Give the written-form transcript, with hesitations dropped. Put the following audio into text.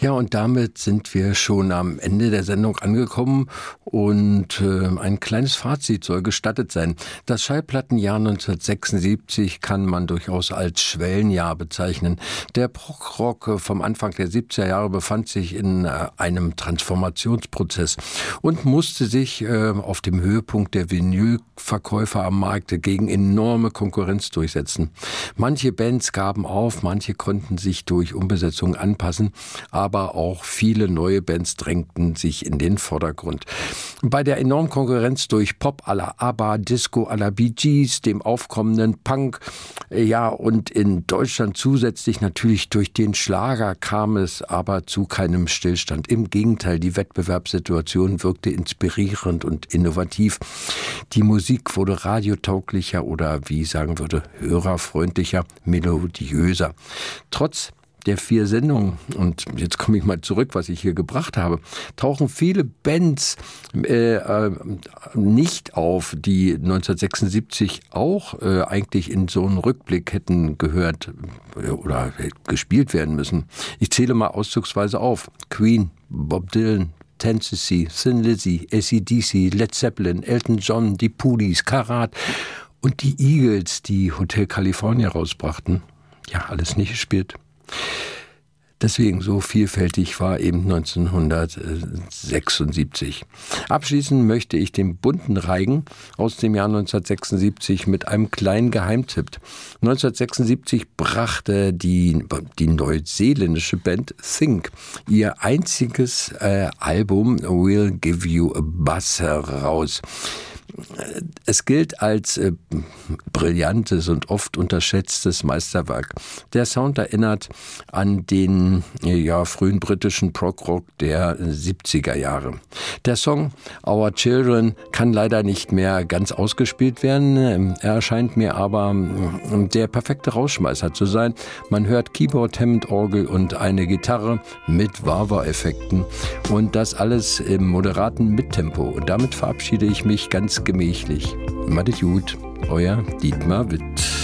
Ja, und damit sind wir schon am Ende der Sendung angekommen und ein kleines Fazit soll gestattet sein. Das Schallplattenjahr 1976 kann man durchaus als Schwellenjahr bezeichnen. Der Prog-Rock vom Anfang der 70er Jahre befand sich in einem Transformationsprozess und musste sich auf dem Höhepunkt der Vinylverkäufer am Markt gegen enorme Konkurrenz durchsetzen. Manche Bands gaben auf, manche konnten sich durch Umbesetzungen anpassen, aber auch viele neue Bands drängten sich in den Vordergrund. Bei der enormen Konkurrenz durch Pop à la ABBA, Disco à la Bee Gees, dem aufkommenden Punk, ja, und in Deutschland zusätzlich natürlich durch den Schlager kam es aber zu keinem Stillstand. Im Gegenteil, die Wettbewerbssituation wirkte inspirierend und innovativ. Die Musik wurde radiotauglicher oder, wie ich sagen würde, hörerfreundlicher, melodiöser. Trotz der 4 Sendungen, und jetzt komme ich mal zurück, was ich hier gebracht habe, tauchen viele Bands nicht auf, die 1976 auch eigentlich in so einen Rückblick hätten gehört oder gespielt werden müssen. Ich zähle mal auszugsweise auf. Queen, Bob Dylan, Tennessee, Thin Lizzy, AC/DC, Led Zeppelin, Elton John, die Police, Karat und die Eagles, die Hotel California rausbrachten. Ja, alles nicht gespielt. Deswegen so vielfältig war eben 1976. Abschließen möchte ich den bunten Reigen aus dem Jahr 1976 mit einem kleinen Geheimtipp. 1976 brachte die neuseeländische Band Think ihr einziges Album We'll Give You a Buzz heraus. Es gilt als brillantes und oft unterschätztes Meisterwerk. Der Sound erinnert an den frühen britischen Prog-Rock der 70er Jahre. Der Song Our Children kann leider nicht mehr ganz ausgespielt werden. Er erscheint mir aber der perfekte Rausschmeißer zu sein. Man hört Keyboard, Hammond-Orgel und eine Gitarre mit Wah-Wah-Effekten und das alles im moderaten Mittempo. Und damit verabschiede ich mich ganz gemächlich. Macht es gut, euer Dietmar Witt.